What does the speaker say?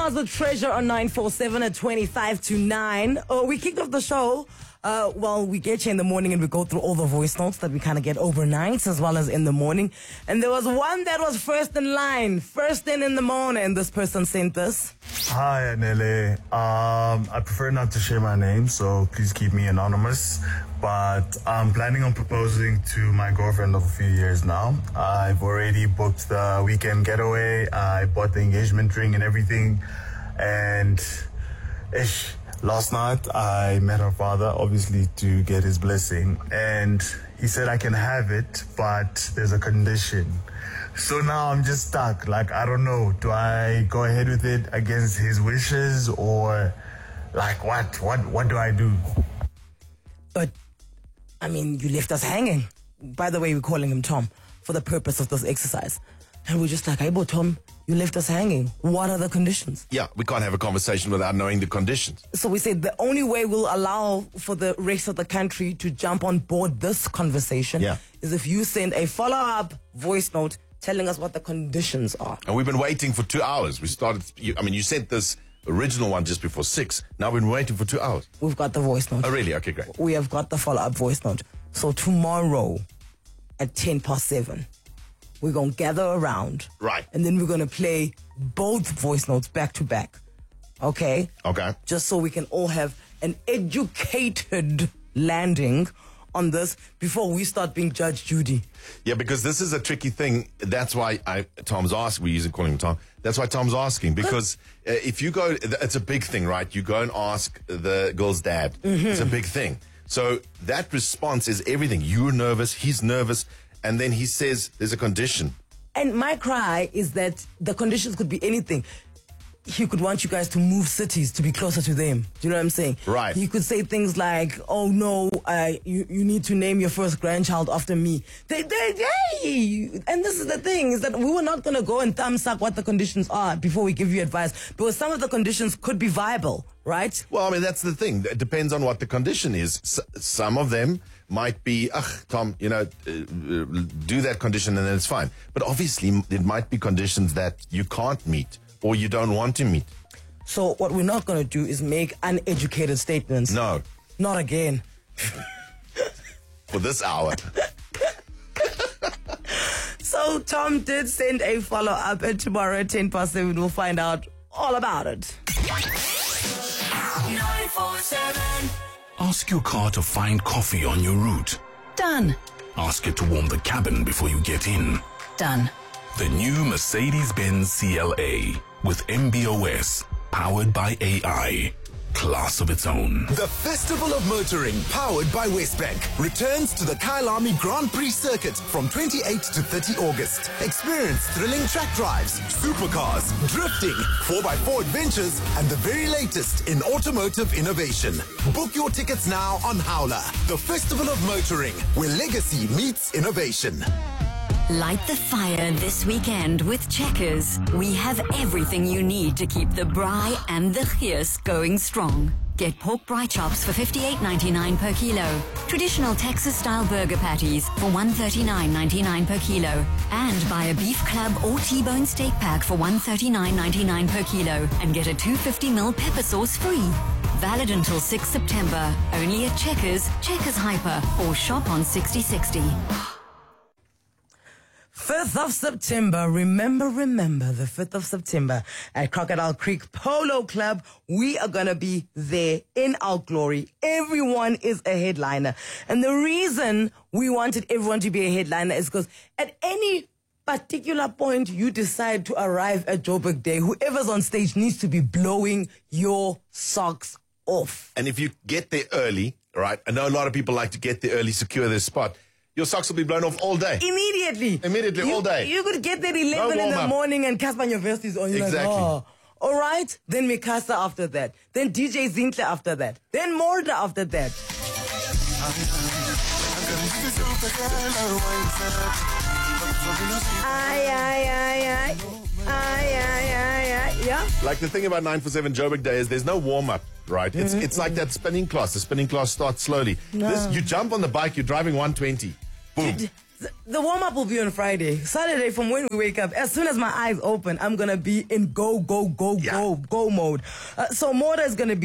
Now's the treasure on 947 at 25 to 9. We kicked off the show. We get you in the morning and we go through all the voice notes that we kind of get overnight as well as in the morning. And there was one that was first in line, first in the morning. This person sent this. Hi, Anele. I prefer not to share my name, so please keep me anonymous. But I'm planning on proposing to my girlfriend of a few years now. I've already booked the weekend getaway. I bought the engagement ring and everything. And last night I met her father, obviously to get his blessing. And he said I can have it, but there's a condition. So now I'm just stuck. Like, I don't know. Do I go ahead with it against his wishes or like what do I do? But, I mean, you left us hanging. By the way, we're calling him Tom for the purpose of this exercise. And we're just like, hey, boy, Tom, you left us hanging. What are the conditions? Yeah, we can't have a conversation without knowing the conditions. So we said the only way we'll allow for the rest of the country to jump on board this conversation is if you send a follow-up voice note telling us what the conditions are. And we've been waiting for 2 hours. You sent this original one just before 6. Now we've been waiting for 2 hours. We've got the voice note. Oh, really? Okay, great. We have got the follow-up voice note. So tomorrow at 7:10, we're going to gather around. Right. And then we're going to play both voice notes back to back. Okay? Okay. Just so we can all have an educated landing on this before we start being Judge Judy. Yeah, because this is a tricky thing. That's why Tom's asking. We usually call him Tom. That's why Tom's asking. Because if you go, it's a big thing, right? You go and ask the girl's dad. Mm-hmm. It's a big thing. So that response is everything. You're nervous. He's nervous. And then he says there's a condition. And my cry is that the conditions could be anything. He could want you guys to move cities to be closer to them. Do you know what I'm saying? Right. He could say things like, oh no, you need to name your first grandchild after me. And this is the thing, is that we were not going to go and thumbsuck what the conditions are before we give you advice. Because some of the conditions could be viable, right? Well, I mean, that's the thing. It depends on what the condition is. Some of them might be, Tom, do that condition and then it's fine. But obviously, there might be conditions that you can't meet or you don't want to meet. So what we're not going to do is make uneducated statements. No. Not again. For this hour. So Tom did send a follow-up, and tomorrow at 7:10 we'll find out all about it. 947. Ask your car to find coffee on your route. Done. Ask it to warm the cabin before you get in. Done. The new Mercedes-Benz CLA with MBOS, powered by AI. Class of its own. The Festival of Motoring, powered by Westbank, returns to the Kyalami Grand Prix circuit from 28 to 30 August. Experience thrilling track drives, supercars, drifting, 4x4 adventures, and the very latest in automotive innovation. Book your tickets now on Howler. The Festival of Motoring, where legacy meets innovation. Light the fire this weekend with Checkers. We have everything you need to keep the braai and the geus going strong. Get pork braai chops for $58.99 per kilo. Traditional Texas-style burger patties for $139.99 per kilo. And buy a beef club or T-bone steak pack for $139.99 per kilo and get a 250ml pepper sauce free. Valid until 6 September. Only at Checkers, Checkers Hyper, or shop on 6060. 5th of September, remember the 5th of September at Crocodile Creek Polo Club. We are going to be there in our glory. Everyone is a headliner. And the reason we wanted everyone to be a headliner is because at any particular point you decide to arrive at Joburg Day, whoever's on stage needs to be blowing your socks off. And if you get there early, right, I know a lot of people like to get there early, secure their spot. Your socks will be blown off all day. Immediately, all day. You could get there 11 in the morning and Casper your vest is on. You're exactly. Like, oh. All right. Then Mikasa after that. Then DJ Zintle after that. Then Morda after that. Yeah. Like the thing about 947 Joburg Day is there's no warm-up, right? It's like that spinning class. The spinning class starts slowly. No. You jump on the bike, you're driving 120. Boom. The warm-up will be on Friday. Saturday, from when we wake up, as soon as my eyes open, I'm going to be in go mode. So Moda is going to be